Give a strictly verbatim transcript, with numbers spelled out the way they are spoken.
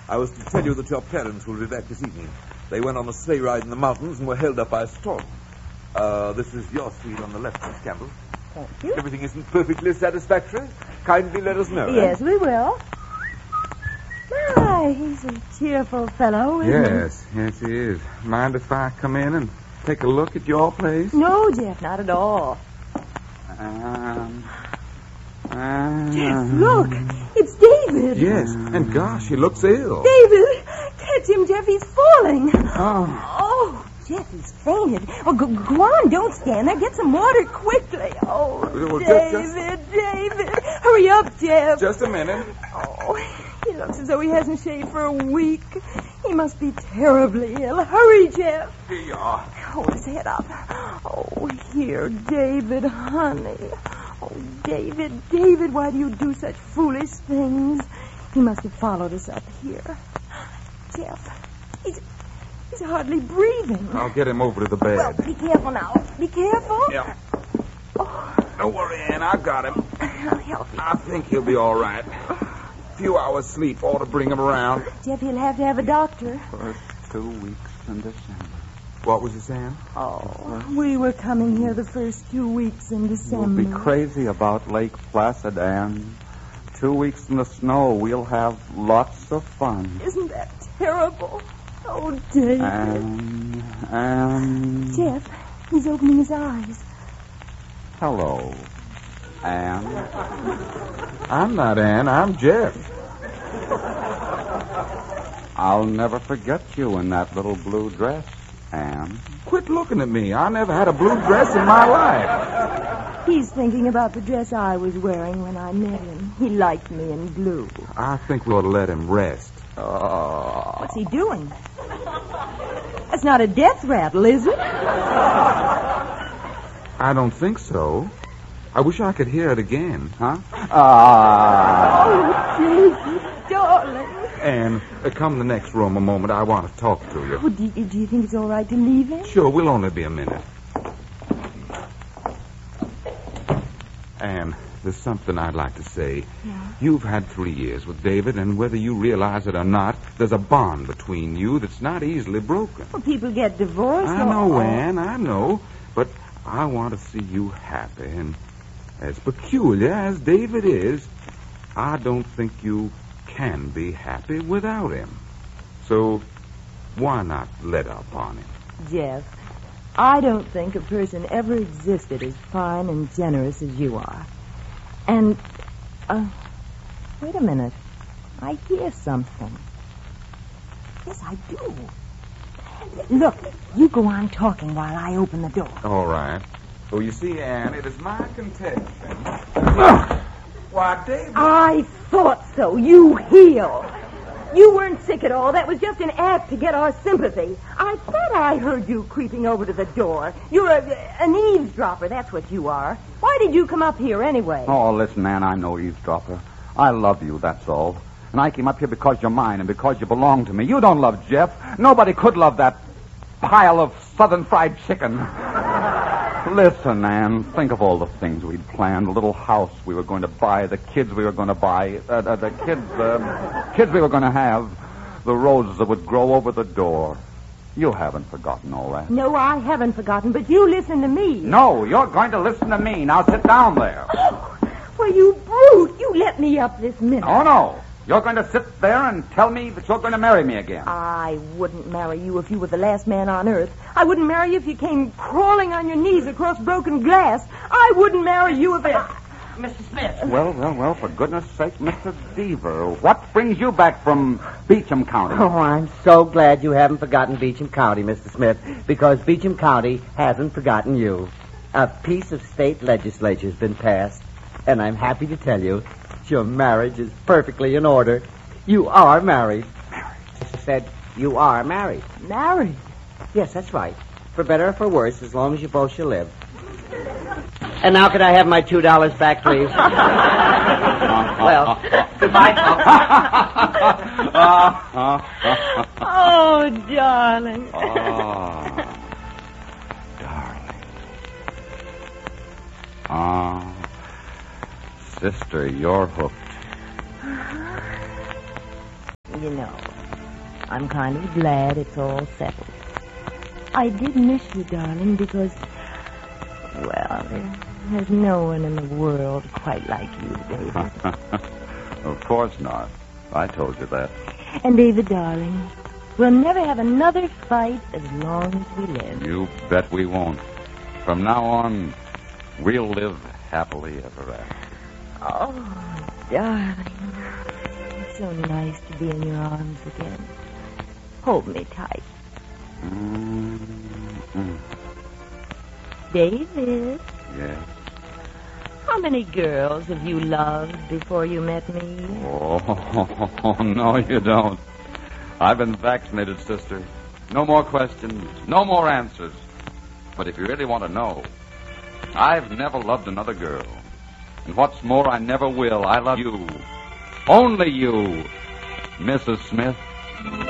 I was to tell you that your parents will be back this evening. They went on a sleigh ride in the mountains and were held up by a storm. Uh, this is your suite on the left, Miss Campbell. Thank you. Everything isn't perfectly satisfactory. Kindly let us know. Yes, eh? we will. My, he's a cheerful fellow, isn't Yes, yes, he is. Mind if I come in and take a look at your place? he? No, Jeff, not at all. Um, um, Jeff, look. It's David. Yes, and gosh, he looks ill. David, catch him, Jeff. He's falling. Oh. Oh, Jeff, he's fainted. Oh, go, go on. Don't stand there. Get some water quickly. Oh, Well, David, just- David. Hurry up, Jeff. Just a minute. Oh, he looks as though he hasn't shaved for a week. He must be terribly ill. Hurry, Jeff. Here you are. Hold his head up. Oh, here, David, honey. Oh, David, David, why do you do such foolish things? He must have followed us up here. Jeff, he's, he's hardly breathing. I'll get him over to the bed. Well, be careful now. Be careful. Yeah. Oh, Don't worry, Ann. I've got him. I'll help you. I think he'll be all right. A few hours sleep ought to bring him around. Jeff, he'll have to have a doctor. First two weeks in December. What was you saying? Oh, we were coming here the first two weeks in We'll December. be crazy about Lake Placid, Anne. Two weeks in the snow, we'll have lots of fun. Isn't that terrible? Oh, David. Anne, Anne. Jeff, he's opening his eyes. Hello, Anne. I'm not Ann. I'm Jeff. I'll never forget you in that little blue dress, Anne. Quit looking at me. I never had a blue dress in my life. He's thinking about the dress I was wearing when I met him. He liked me in blue. I think we ought to let him rest. Oh, What's he doing? That's not a death rattle, is it? I don't think so. I wish I could hear it again. huh? Ah. Oh, David, darling. And uh, come the next room a moment. I want to talk to you. Oh, do, you- do you think it's all right to leave him? Sure, we'll only be a minute. Anne, there's something I'd like to say. Yeah. You've had three years with David, and whether you realize it or not, there's a bond between you that's not easily broken. Well, people get divorced. I or- know, Anne, I know. But I want to see you happy, and as peculiar as David is, I don't think you can be happy without him. So why not let up on him? Jeff, I don't think a person ever existed as fine and generous as you are. And, uh, wait a minute. I hear something. Yes, I do. Look, you go on talking while I open the door. All right. Well, you see, Anne, it is my contention. Why, David... I thought so. You heel. You weren't sick at all. That was just an act to get our sympathy. I thought I heard you creeping over to the door. You're a, an eavesdropper. That's what you are. Why did you come up here anyway? Oh, listen, Anne, I'm no eavesdropper. I love you, that's all. And I came up here because you're mine and because you belong to me. You don't love Jeff. Nobody could love that pile of southern fried chicken. Listen, Anne, think of all the things we'd planned. The little house we were going to buy, the kids we were going to buy, uh, uh, the kids, uh, kids we were going to have, the roses that would grow over the door. You haven't forgotten all that. No, I haven't forgotten, but you listen to me. No, you're going to listen to me. Now sit down there. Oh, well, you brute. You let me up this minute. Oh, no. You're going to sit there and tell me that you're going to marry me again. I wouldn't marry you if you were the last man on earth. I wouldn't marry you if you came crawling on your knees across broken glass. I wouldn't marry you if it... Mister Smith. Well, well, well, for goodness sake, Mister Deaver, what brings you back from Beecham County? Oh, I'm so glad you haven't forgotten Beecham County, Mister Smith, because Beecham County hasn't forgotten you. A piece of state legislature's been passed, and I'm happy to tell you your marriage is perfectly in order. You are married. Married. Sister said you are married. Married? Yes, that's right. For better or for worse, as long as you both shall live. And now could I have my two dollars back, please? Well, goodbye, folks. Oh, darling. Oh, darling. Oh, sister, you're hooked. You know, I'm kind of glad it's all settled. I did miss you, darling, because, well, there's no one in the world quite like you, David. Of course not. I told you that. And, David, darling, we'll never have another fight as long as we live. You bet we won't. From now on, we'll live happily ever after. Oh, darling. It's so nice to be in your arms again. Hold me tight. Mm-hmm. David, Yes. how many girls have you loved before you met me? Oh, no, you don't. I've been vaccinated, sister. No more questions, no more answers. But if you really want to know, I've never loved another girl. And what's more, I never will. I love you. Only you, Missus Smith.